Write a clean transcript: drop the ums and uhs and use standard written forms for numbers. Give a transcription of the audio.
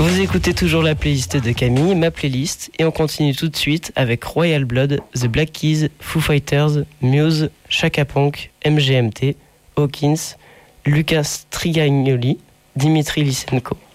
Vous écoutez toujours la playlist de Camille, ma playlist, et on continue tout de suite avec Royal Blood, The Black Keys, Foo Fighters, Muse, Chaka Ponk, MGMT, Hawkins, Lucas Trigagnoli, Dimitri Lysenko.